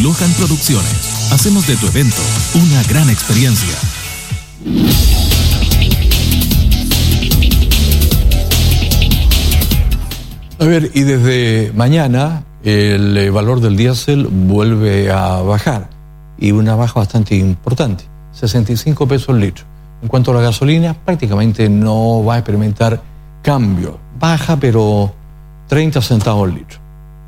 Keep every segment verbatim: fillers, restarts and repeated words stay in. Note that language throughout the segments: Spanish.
Lohan Producciones. Hacemos de tu evento una gran experiencia. A ver, y desde mañana el valor del diésel vuelve a bajar, y una baja bastante importante, sesenta y cinco pesos el litro. En cuanto a la gasolina, prácticamente no va a experimentar cambio. Baja, pero treinta centavos el litro.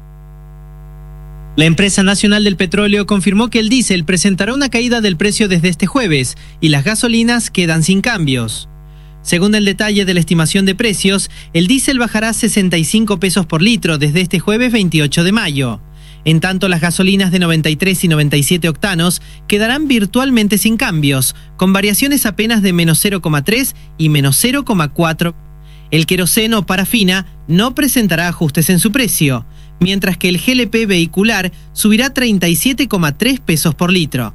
La empresa nacional del petróleo confirmó que el diésel presentará una caída del precio desde este jueves y las gasolinas quedan sin cambios. Según el detalle de la estimación de precios, el diésel bajará sesenta y cinco pesos por litro desde este jueves veintiocho de mayo. En tanto, las gasolinas de noventa y tres y noventa y siete octanos quedarán virtualmente sin cambios, con variaciones apenas de menos cero coma tres y menos cero coma cuatro. El queroseno o parafina no presentará ajustes en su precio, mientras que el G L P vehicular subirá treinta y siete coma tres pesos por litro.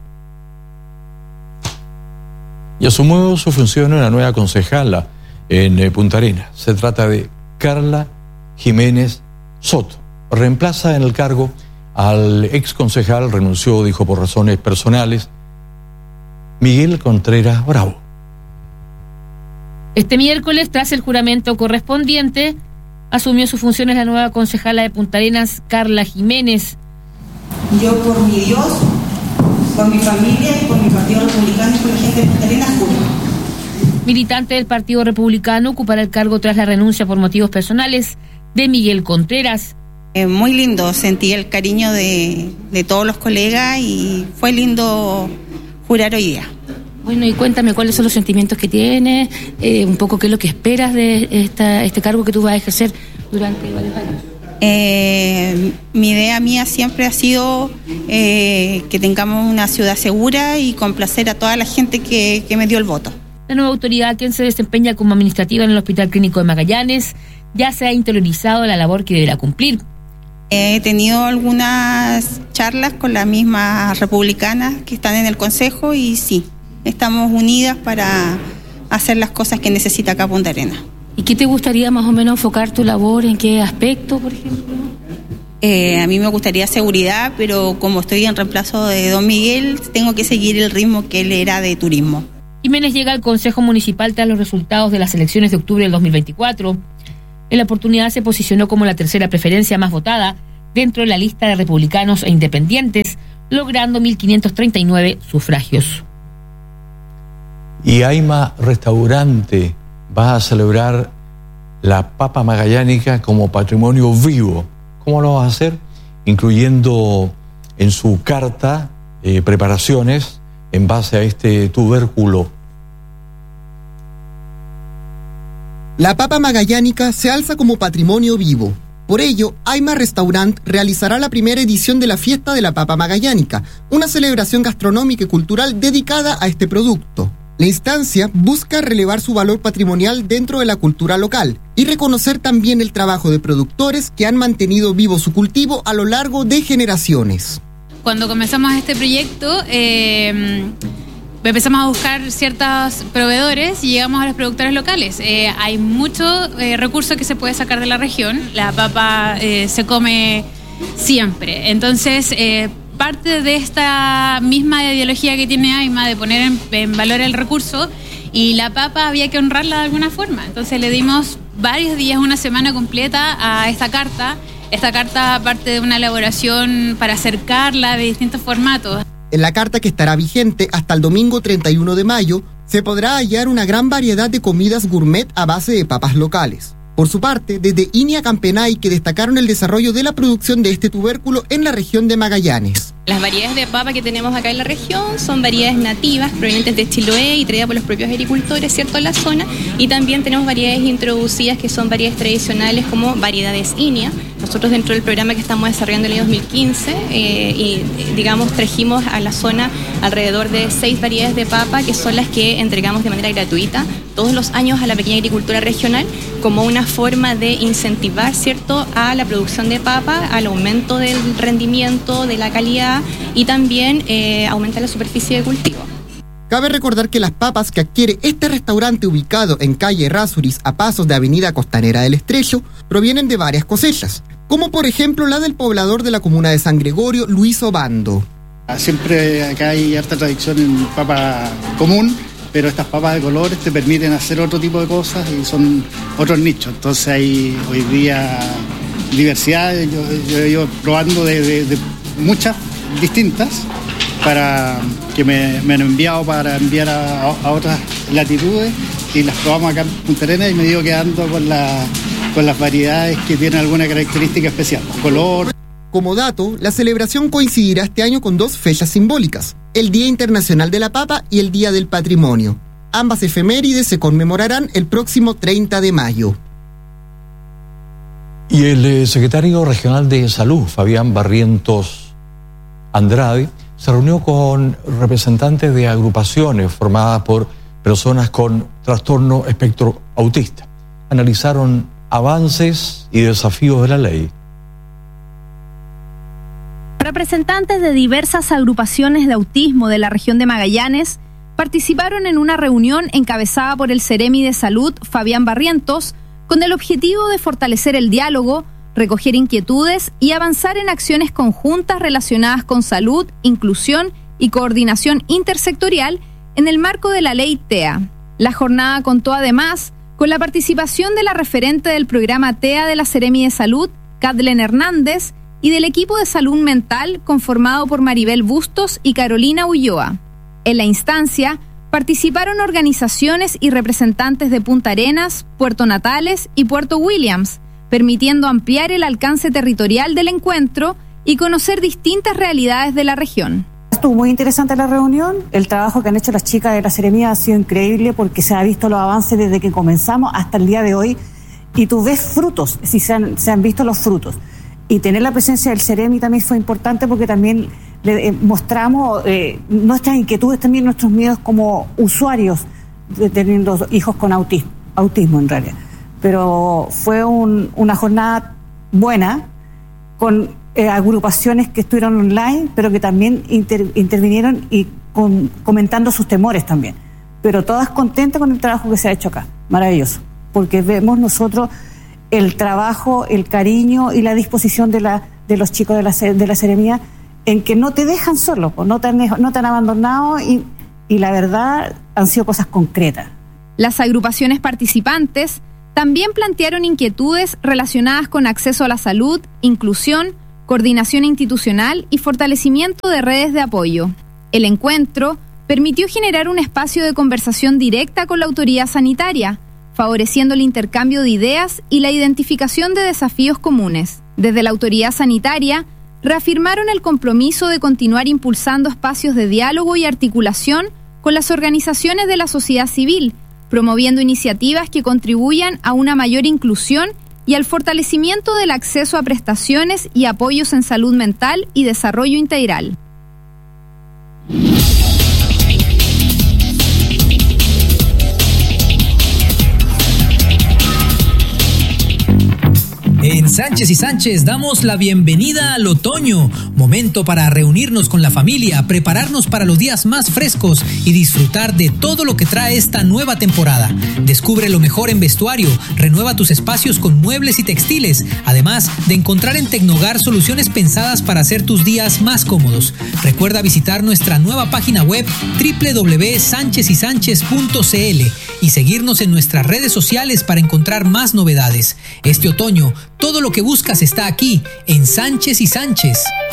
Y asumió su función una nueva concejala en eh, Punta Arenas. Se trata de Carla Jiménez Soto. Reemplaza en el cargo al ex concejal, renunció, dijo, por razones personales, Miguel Contreras Bravo. Este miércoles, tras el juramento correspondiente, asumió sus funciones la nueva concejala de Punta Arenas, Carla Jiménez. Yo, por mi Dios, por mi familia y por mi Partido Republicano y por la gente de Punta Arenas, juro. Militante del Partido Republicano, ocupará el cargo tras la renuncia por motivos personales de Miguel Contreras. Eh, muy lindo, sentí el cariño de, de todos los colegas y fue lindo jurar hoy día. Bueno, y cuéntame cuáles son los sentimientos que tienes, eh, un poco qué es lo que esperas de esta, este cargo que tú vas a ejercer durante varios años. Eh, mi idea mía siempre ha sido eh, que tengamos una ciudad segura y complacer a toda la gente que, que me dio el voto. La nueva autoridad, quien se desempeña como administrativa en el Hospital Clínico de Magallanes, ya se ha interiorizado la labor que deberá cumplir. He tenido algunas charlas con las mismas republicanas que están en el Consejo y sí, estamos unidas para hacer las cosas que necesita acá Punta Arenas. ¿Y qué te gustaría más o menos enfocar tu labor? ¿En qué aspecto, por ejemplo? Eh, a mí me gustaría seguridad, pero como estoy en reemplazo de don Miguel, tengo que seguir el ritmo que él era de turismo. Jiménez llega al Consejo Municipal tras los resultados de las elecciones de octubre del dos mil veinticuatro. En la oportunidad se posicionó como la tercera preferencia más votada dentro de la lista de republicanos e independientes, logrando mil quinientos treinta y nueve sufragios. Y Aima Restaurante va a celebrar la papa magallánica como patrimonio vivo. ¿Cómo lo va a hacer? Incluyendo en su carta eh, preparaciones en base a este tubérculo. La papa magallánica se alza como patrimonio vivo. Por ello, Aima Restaurant realizará la primera edición de la Fiesta de la Papa Magallánica, una celebración gastronómica y cultural dedicada a este producto. La instancia busca relevar su valor patrimonial dentro de la cultura local y reconocer también el trabajo de productores que han mantenido vivo su cultivo a lo largo de generaciones. Cuando comenzamos este proyecto, eh, empezamos a buscar ciertos proveedores y llegamos a los productores locales. Eh, hay mucho eh, recurso que se puede sacar de la región. La papa eh, se come siempre. Entonces, eh, parte de esta misma ideología que tiene Aima de poner en, en valor el recurso, y la papa había que honrarla de alguna forma. Entonces le dimos varios días, una semana completa a esta carta. Esta carta parte de una elaboración para acercarla de distintos formatos. En la carta, que estará vigente hasta el domingo treinta y uno de mayo, se podrá hallar una gran variedad de comidas gourmet a base de papas locales. Por su parte, desde Inia Campenay, que destacaron el desarrollo de la producción de este tubérculo en la región de Magallanes. Las variedades de papa que tenemos acá en la región son variedades nativas provenientes de Chiloé y traídas por los propios agricultores, ¿cierto?, en la zona. Y también tenemos variedades introducidas que son variedades tradicionales como variedades Inia. Nosotros dentro del programa que estamos desarrollando en el año dos mil quince, eh, y digamos trajimos a la zona alrededor de seis variedades de papa que son las que entregamos de manera gratuita todos los años a la pequeña agricultura regional como una forma de incentivar, ¿cierto?, a la producción de papa, al aumento del rendimiento, de la calidad y también eh, aumentar la superficie de cultivo. Cabe recordar que las papas que adquiere este restaurante ubicado en calle Errázuriz a pasos de Avenida Costanera del Estrecho provienen de varias cosechas. como por ejemplo la del poblador de la comuna de San Gregorio, Luis Obando. Siempre acá hay harta tradición en papa común, pero estas papas de colores te permiten hacer otro tipo de cosas y son otros nichos. Entonces hay hoy día diversidad, yo, yo he ido probando de, de, de muchas distintas para que me, me han enviado para enviar a, a otras latitudes y las probamos acá en Punta Arenas y me he ido quedando con, la, con las variedades que tienen alguna característica especial, color. Como dato, la celebración coincidirá este año con dos fechas simbólicas, el Día Internacional de la Papa y el Día del Patrimonio. Ambas efemérides se conmemorarán el próximo treinta de mayo. Y el eh, secretario regional de Salud, Fabián Barrientos Andrade, se reunió con representantes de agrupaciones formadas por personas con trastorno espectro autista. Analizaron avances y desafíos de la ley. Representantes de diversas agrupaciones de autismo de la región de Magallanes participaron en una reunión encabezada por el Seremi de Salud, Fabián Barrientos, con el objetivo de fortalecer el diálogo, recoger inquietudes y avanzar en acciones conjuntas relacionadas con salud, inclusión y coordinación intersectorial en el marco de la ley T E A. La jornada contó además con la participación de la referente del programa T E A de la Seremi de Salud, Kathleen Hernández, y del equipo de salud mental conformado por Maribel Bustos y Carolina Ulloa. En la instancia participaron organizaciones y representantes de Punta Arenas, Puerto Natales y Puerto Williams, permitiendo ampliar el alcance territorial del encuentro y conocer distintas realidades de la región. Estuvo muy interesante la reunión, el trabajo que han hecho las chicas de la Seremi ha sido increíble porque se ha visto los avances desde que comenzamos hasta el día de hoy y tú ves frutos, si se han, se han visto los frutos. Y tener la presencia del Seremi también fue importante porque también le eh, mostramos eh, nuestras inquietudes, también nuestros miedos como usuarios de teniendo hijos con autismo, autismo en realidad. Pero fue un, una jornada buena con eh, agrupaciones que estuvieron online, pero que también inter, intervinieron y con, comentando sus temores también. Pero todas contentas con el trabajo que se ha hecho acá. Maravilloso. Porque vemos nosotros el trabajo, el cariño y la disposición de, la, de los chicos de la, de la Seremi en que no te dejan solo, no te han, no te han abandonado y, y la verdad han sido cosas concretas. Las agrupaciones participantes también plantearon inquietudes relacionadas con acceso a la salud, inclusión, coordinación institucional y fortalecimiento de redes de apoyo. El encuentro permitió generar un espacio de conversación directa con la autoridad sanitaria, favoreciendo el intercambio de ideas y la identificación de desafíos comunes. Desde la autoridad sanitaria, reafirmaron el compromiso de continuar impulsando espacios de diálogo y articulación con las organizaciones de la sociedad civil, promoviendo iniciativas que contribuyan a una mayor inclusión y al fortalecimiento del acceso a prestaciones y apoyos en salud mental y desarrollo integral. En Sánchez y Sánchez damos la bienvenida al otoño, momento para reunirnos con la familia, prepararnos para los días más frescos y disfrutar de todo lo que trae esta nueva temporada. Descubre lo mejor en vestuario, renueva tus espacios con muebles y textiles, además de encontrar en Tecnogar soluciones pensadas para hacer tus días más cómodos. Recuerda visitar nuestra nueva página web doble u doble u doble u punto sánchez y sánchez punto c l y seguirnos en nuestras redes sociales para encontrar más novedades. Este otoño, todo lo que buscas está aquí, en Sánchez y Sánchez.